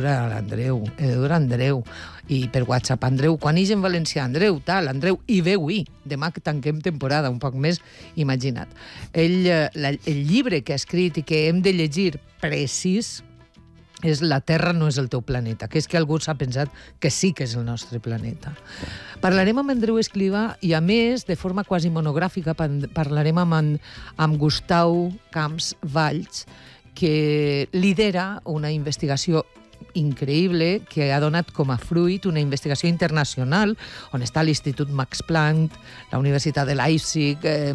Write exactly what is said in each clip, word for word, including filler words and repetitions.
a l'Andreu, he de dur a Andreu, i per WhatsApp, Andreu, quan ix en valencià, Andreu, tal, Andreu, i ve avui, demà que tanquem temporada, un poc més, imagina't. Ell, la, el llibre que ha escrit i que hem de llegir precís és La Terra no és el teu planeta, que és que algú s'ha pensat que sí que és el nostre planeta. Parlarem amb Andreu Escrivà i, a més, de forma quasi monogràfica, parlarem amb, amb Gustau Camps Valls, que lidera una investigació increïble que ha donat com a fruit una investigació internacional on està l'Institut Max Planck, la Universitat de Leipzig, eh,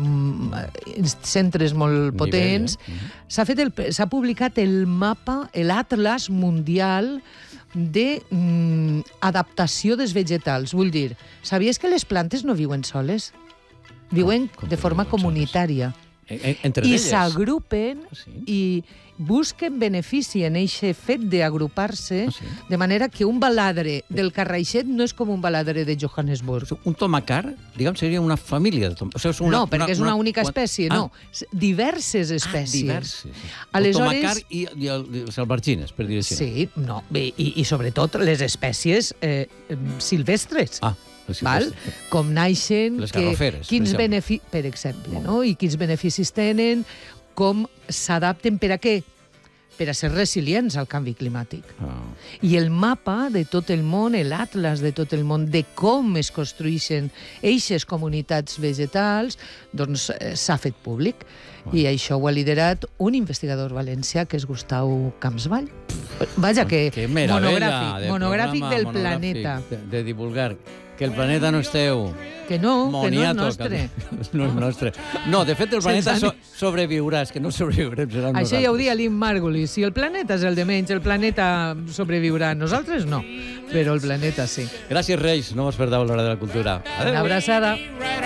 centres molt potents. Nivell, eh? S'ha fet el, s'ha publicat el mapa, l'Atlas Mundial de mm, adaptació dels vegetals. Vull dir, sabies que les plantes no viuen soles? Viuen com, com de forma comunitària. Entre I elles. s'agrupen ah, sí? i busquen benefici en aquest fet d'agrupar-se, ah, sí? de manera que un baladre del Carraixet no és com un baladre de Johannesburg. Un tomacar, diguem, seria una família de tomacars. O sigui, és una, no, perquè una, és una una única espècie, ah. no. Diverses espècies. Ah, diverses. Sí. Aleshores... El tomacar i, i el, els albergines, per dir així. Sí, no, i, i sobretot les espècies eh, silvestres. Ah. Val? Com naixen, les que, garroferes, quins per exemple, benefi per exemple no? I quins beneficis tenen, com s'adapten per a què? Per a ser resilients al canvi climàtic. Ah. I el mapa de tot el món, l'atlas de tot el món, de com es construeixen eixes comunitats vegetals, doncs eh, s'ha fet públic. Ah. I això ho ha liderat un investigador valencià, que és Gustau Campsvall. Vaja, que, que monogràfic, de monogràfic del monogràfic planeta. De, de divulgar que el planeta no és teu. Que no, Moniato, que no és nostre. Que no és nostre. No, de fet, el planeta so sobreviurà, és que no sobreviurem, serà nosaltres. Això ja ho dia Lynn Margulis. Si el planeta és el de menys, el planeta sobreviurà. Nosaltres no, però el planeta sí. Gràcies, Reis. No mos perdeu l'hora de la cultura. Adéu. Una abraçada.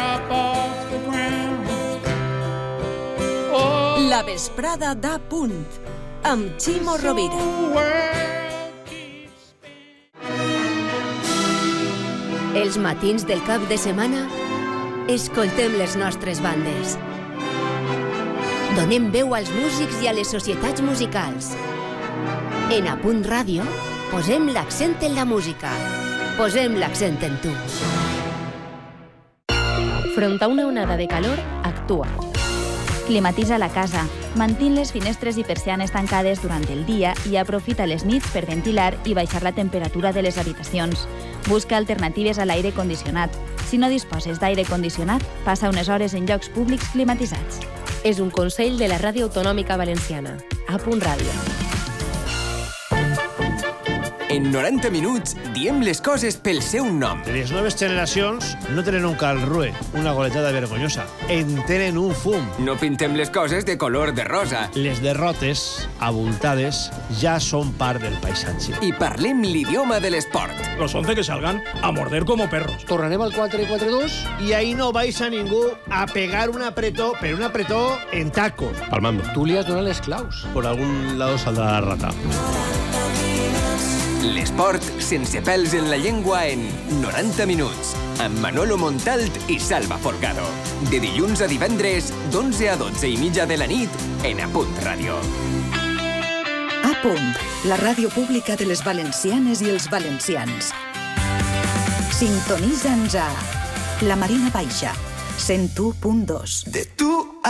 La vesprada da punt, amb Ximo Rovira. Els matins del cap de setmana escoltem les nostres bandes. Donem veu als músics i a les societats musicals. En A Punt Ràdio posem l'accent en la música. Posem l'accent en tu. Front a una onada de calor, actua. Climatitza la casa, mantén les finestres i persianes tancades durant el dia i aprofita les nits per ventilar i baixar la temperatura de les habitacions. Busca alternatives a l'aire condicionat. Si no disposes d'aire condicionat, passa unes hores en llocs públics climatitzats. És un consell de la Ràdio Autonòmica Valenciana. A Punt Ràdio. En noranta minuts diem les coses pel seu nom. Les noves generacions no tenen un calrue, una goletada vergonyosa. En tenen un fum. No pintem les coses de color de rosa. Les derrotes, abultades, ja són part del paisatge. I parlem l'idioma de l'esport. Los once que salgan a morder como perros. Tornarem al quatre quatre dos i ahí no vais a ningú a pegar un apretó, pero un apretó en tacos. Palmando. Tú li has donat les claus. Por algún lado saldrá la rata. L'esport sense pèls en la llengua en noranta minuts, amb Manolo Montalt i Salva Folgado. De dilluns a divendres, d'onze a dotze i mitja de la nit, en A Punt Ràdio. A Punt, la ràdio pública de les valencianes i els valencians. Sintonitza'ns a la Marina Baixa, cent u punt dos. De tu